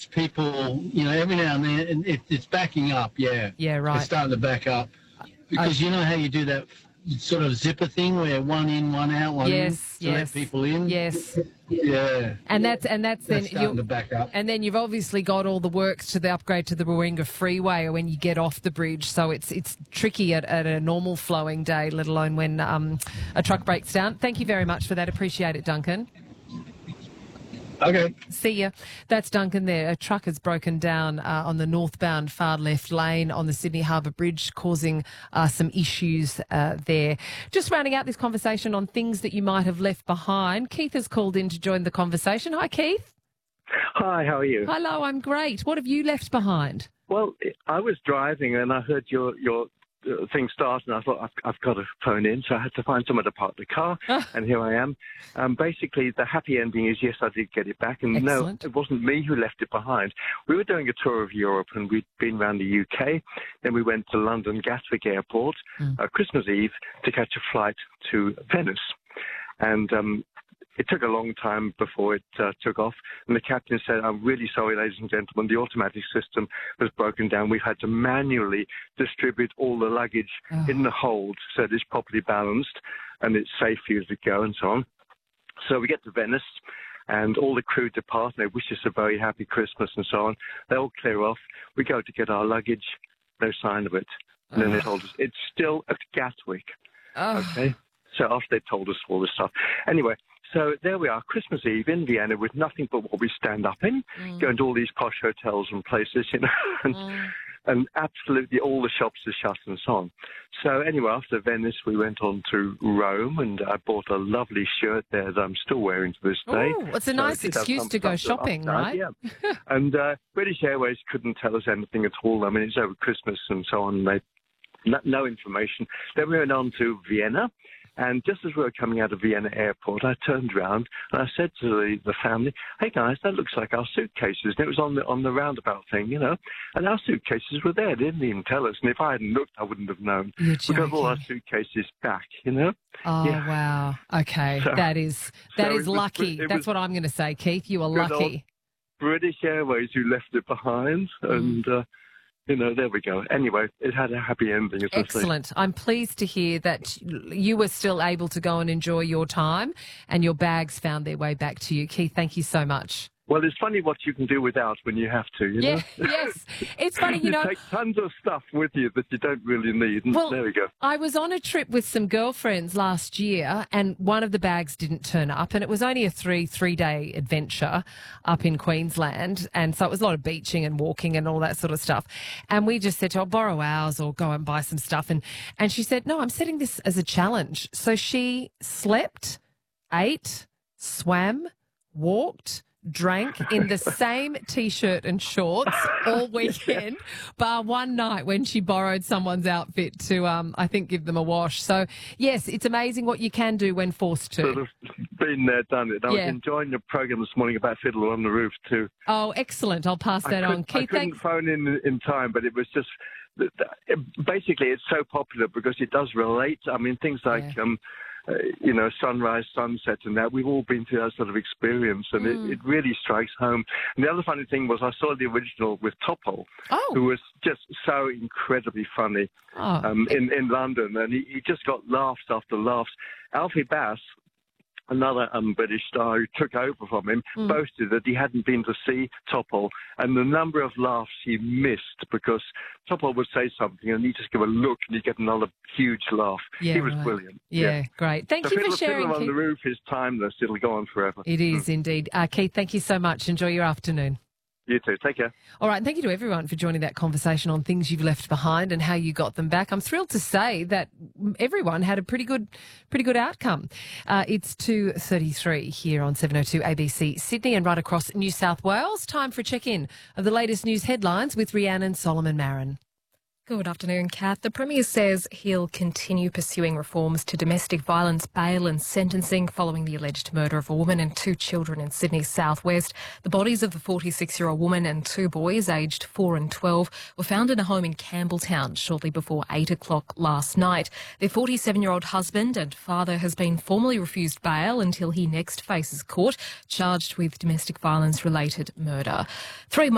people, every now and then, it's backing up, yeah. Yeah, right. It's starting to back up. Because you know how you do that sort of zipper thing where one in, one out, one in to let people in? Yes. Yeah. And that's then starting to back up. And then you've obviously got all the works to the upgrade to the Warringah Freeway when you get off the bridge. So it's tricky at a normal flowing day, let alone when a truck breaks down. Thank you very much for that. Appreciate it, Duncan. Okay. See ya. That's Duncan there. A truck has broken down on the northbound far left lane on the Sydney Harbour Bridge, causing some issues there. Just rounding out this conversation on things that you might have left behind. Keith has called in to join the conversation. Hi, Keith. Hi, how are you? Hello, I'm great. What have you left behind? Well, I was driving and I heard your thing start, and I thought I've got to phone in, so I had to find somewhere to park the car, and here I am. Basically, the happy ending is yes, I did get it back, and Excellent. No, it wasn't me who left it behind. We were doing a tour of Europe, and we'd been around the UK. Then we went to London Gatwick Airport Christmas Eve to catch a flight to Venice, and it took a long time before it took off, and the captain said, "I'm really sorry, ladies and gentlemen, the automatic system was broken down. We've had to manually distribute all the luggage in the hold so that it's properly balanced and it's safe for you to go," and so on. So we get to Venice, and all the crew depart, and they wish us a very happy Christmas and so on. They all clear off. We go to get our luggage, no sign of it. And then they told us, it's still at Gatwick. Okay? So after they told us all this stuff. Anyway, so there we are, Christmas Eve in Vienna with nothing but what we stand up in, going to all these posh hotels and places, and absolutely all the shops are shut and so on. So anyway, after Venice, we went on to Rome, and I bought a lovely shirt there that I'm still wearing to this day. Oh, it's a nice excuse to go shopping, right? Yeah. And British Airways couldn't tell us anything at all. I mean, it's over Christmas and so on. They no information. Then we went on to Vienna. And just as we were coming out of Vienna airport, I turned around and I said to the family, "Hey guys, that looks like our suitcases." And it was on the roundabout thing, and our suitcases were there. They didn't even tell us. And if I hadn't looked, I wouldn't have known. You're we got all our suitcases back, Oh, yeah. Wow. Okay. So, that is lucky. That's what I'm going to say, Keith. You are lucky. British Airways who left it behind, and there we go. Anyway, it had a happy ending. Excellent. I'm pleased to hear that you were still able to go and enjoy your time and your bags found their way back to you. Keith, thank you so much. Well, it's funny what you can do without when you have to, Yes. It's funny, you take tons of stuff with you that you don't really need, and there we go. I was on a trip with some girlfriends last year, and one of the bags didn't turn up, and it was only a three-day adventure up in Queensland, and so it was a lot of beaching and walking and all that sort of stuff. And we just said, "I'll borrow ours or go and buy some stuff," and she said, "No, I'm setting this as a challenge." So she slept, ate, swam, walked, drank in the same T-shirt and shorts all weekend, bar one night when she borrowed someone's outfit to, I think, give them a wash. So, yes, it's amazing what you can do when forced to. Sort of been there, done it. I was enjoying your program this morning about Fiddler on the Roof too. Oh, excellent. I'll pass that on. Keith, I couldn't phone in time, but it was just... Basically, it's so popular because it does relate. I mean, things like... sunrise, sunset and that. We've all been through that sort of experience, and it really strikes home. And the other funny thing was I saw the original with Topol, who was just so incredibly funny in London, and he just got laughs after laughs. Alfie Bass, another British star who took over from him, boasted that he hadn't been to see Topol, and the number of laughs he missed because Topol would say something and he'd just give a look and he'd get another huge laugh. He was brilliant. Yeah, great. Thank you for sharing, Fiddler on the Roof is timeless. It'll go on forever. It is indeed. Keith, thank you so much. Enjoy your afternoon. You too. Take care. All right. Thank you to everyone for joining that conversation on things you've left behind and how you got them back. I'm thrilled to say that everyone had a pretty good outcome. It's 2:33 here on 702 ABC Sydney and right across New South Wales. Time for a check-in of the latest news headlines with Rhiannon Solomon Marin. Good afternoon, Kath. The Premier says he'll continue pursuing reforms to domestic violence, bail and sentencing following the alleged murder of a woman and 2 children in Sydney's southwest. The bodies of the 46-year-old woman and 2 boys, aged 4 and 12, were found in a home in Campbelltown shortly before 8 o'clock last night. Their 47-year-old husband and father has been formally refused bail until he next faces court, charged with domestic violence-related murder. 3